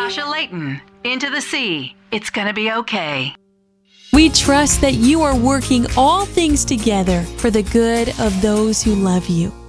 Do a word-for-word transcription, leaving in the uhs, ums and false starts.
Sasha Layton, Into the Sea. It's gonna be okay. We trust that you are working all things together for the good of those who love you.